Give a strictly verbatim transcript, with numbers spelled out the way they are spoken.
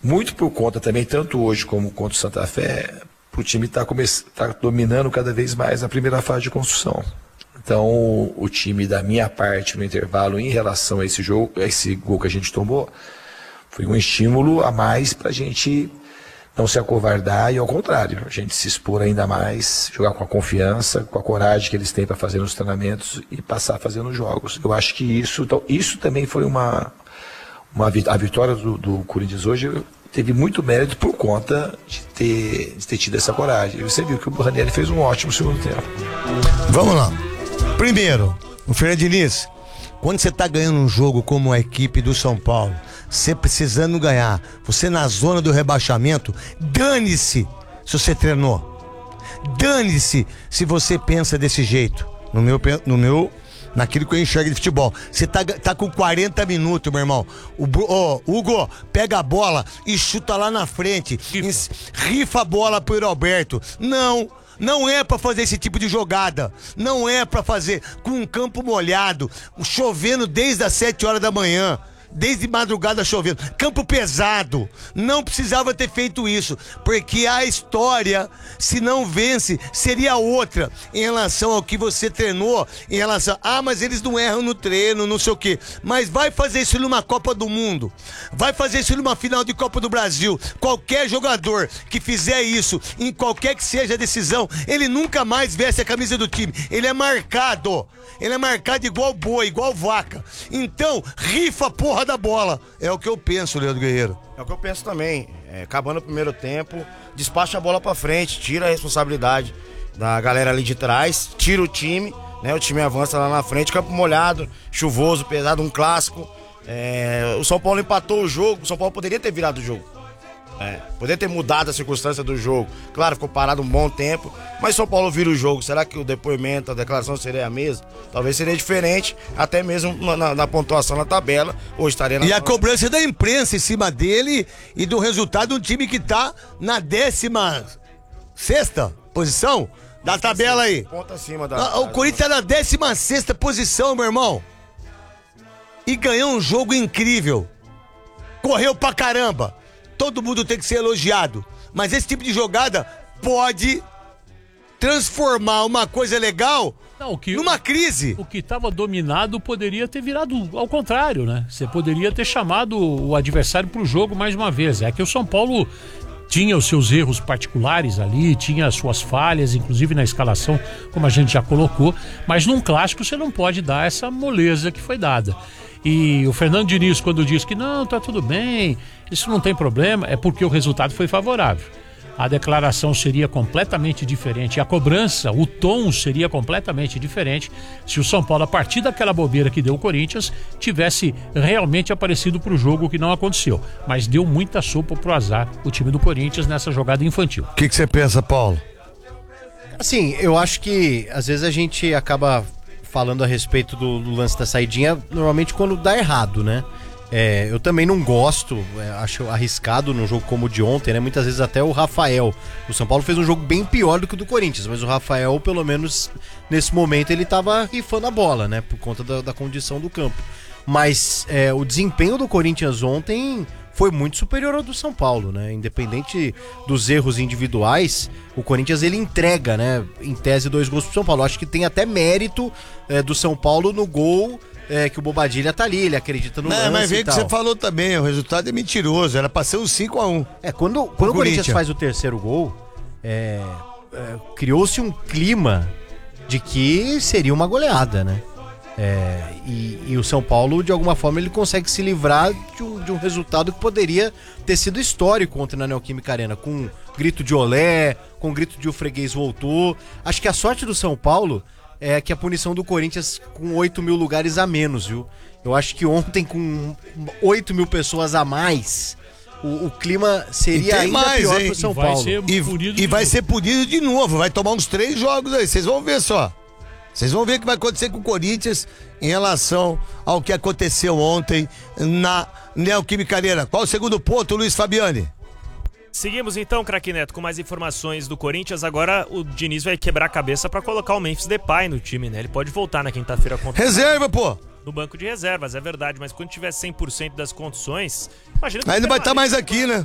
muito por conta também, tanto hoje como contra o Santa Fé, o time está tá dominando cada vez mais a primeira fase de construção. Então, o time da minha parte no intervalo em relação a esse jogo, a esse gol que a gente tomou, foi um estímulo a mais para a gente não se acovardar e, ao contrário, a gente se expor ainda mais, jogar com a confiança, com a coragem que eles têm para fazer nos treinamentos e passar a fazer nos jogos. Eu acho que isso, então, isso também foi uma, uma a vitória do, do Corinthians hoje teve muito mérito por conta de ter, de ter tido essa coragem. E você viu que o Ranieri fez um ótimo segundo tempo. Vamos lá. Primeiro, o Fernando Diniz, quando você está ganhando um jogo como a equipe do São Paulo, você precisando ganhar, você na zona do rebaixamento, dane-se se você treinou. Dane-se se você pensa desse jeito. No meu, no meu, naquilo que eu enxergo de futebol. Você tá, tá com quarenta minutos, meu irmão. O oh, Hugo, pega a bola e chuta lá na frente. Rifa, rifa a bola pro Alberto. Não. Não é pra fazer esse tipo de jogada. Não é pra fazer com um campo molhado, chovendo desde as sete horas da manhã. Desde madrugada chovendo, campo pesado. Não precisava ter feito isso, porque a história, se não vence, seria outra em relação ao que você treinou, em relação, ah, mas eles não erram no treino, não sei o quê. Mas vai fazer isso numa Copa do Mundo, vai fazer isso numa final de Copa do Brasil. Qualquer jogador que fizer isso, em qualquer que seja a decisão, ele nunca mais veste a camisa do time. Ele é marcado, ele é marcado igual boi, igual vaca. Então, rifa a porra da bola. É o que eu penso, Leandro Guerreiro. É o que eu penso também. É, acabando o primeiro tempo, despacha a bola pra frente, tira a responsabilidade da galera ali de trás, tira o time, né? O time avança lá na frente, campo molhado, chuvoso, pesado, um clássico. É, o São Paulo empatou o jogo, o São Paulo poderia ter virado o jogo. É, poderia ter mudado a circunstância do jogo. Claro, ficou parado um bom tempo, mas São Paulo vira o jogo. Será que o depoimento, a declaração seria a mesma? Talvez seria diferente, até mesmo na, na pontuação na tabela. Ou estaria na e a cobrança da imprensa em cima dele e do resultado de um time que tá na décima sexta posição da tabela aí. Ponto acima da, o Corinthians tá na décima sexta posição, meu irmão. E ganhou um jogo incrível. Correu pra caramba. Todo mundo tem que ser elogiado. Mas esse tipo de jogada pode transformar uma coisa legal Não, o que, numa crise. O que estava dominado poderia ter virado ao contrário, né? Você poderia ter chamado o adversário para o jogo mais uma vez. É que o São Paulo tinha os seus erros particulares ali, tinha as suas falhas, inclusive na escalação, como a gente já colocou. Mas num clássico você não pode dar essa moleza que foi dada. E o Fernando Diniz, quando diz que não, tá tudo bem, isso não tem problema, é porque o resultado foi favorável. A declaração seria completamente diferente, a cobrança, o tom seria completamente diferente se o São Paulo, a partir daquela bobeira que deu o Corinthians, tivesse realmente aparecido pro jogo, que não aconteceu. Mas deu muita sopa pro azar o time do Corinthians nessa jogada infantil. O que você pensa, Paulo? Assim, eu acho que às vezes a gente acaba falando a respeito do, do lance da saidinha, normalmente quando dá errado, né? É, eu também não gosto, é, acho arriscado num jogo como o de ontem, né? Muitas vezes até o Rafael. O São Paulo fez um jogo bem pior do que o do Corinthians, mas o Rafael, pelo menos nesse momento, ele tava rifando a bola, né? Por conta da, da condição do campo. Mas é, o desempenho do Corinthians ontem foi muito superior ao do São Paulo, né? Independente dos erros individuais, o Corinthians ele entrega, né? Em tese, dois gols pro São Paulo. Acho que tem até mérito é, do São Paulo no gol é, que o Bobadilha tá ali, ele acredita no Não, lance mas vê e que tal. você falou também, o resultado é mentiroso, era pra ser um cinco a um. É, quando, quando o Corinthians faz o terceiro gol, é, é, criou-se um clima de que seria uma goleada, né? É, e, e o São Paulo, de alguma forma, ele consegue se livrar de um, de um resultado que poderia ter sido histórico ontem na Neoquímica Arena, com grito de olé, com grito de o freguês voltou. Acho que a sorte do São Paulo é que a punição do Corinthians com oito mil lugares a menos, viu? Eu acho que ontem, com oito mil pessoas a mais, o, o clima seria ainda mais, pior hein? pro São E vai Paulo. ser E, e vai ser punido de novo, vai tomar uns três jogos aí, vocês vão ver só. Vocês vão ver o que vai acontecer com o Corinthians em relação ao que aconteceu ontem na Neoquímica Arena. Qual o segundo ponto, Luiz Fabiani? Seguimos então, craque Neto, com mais informações do Corinthians. Agora o Diniz vai quebrar a cabeça pra colocar o Memphis Depay no time, né? Ele pode voltar na quinta-feira contra Reserva, pô! no banco de reservas, é verdade, mas quando tiver cem por cento das condições, imagina que Aí não vai permaneça. estar mais aqui, né?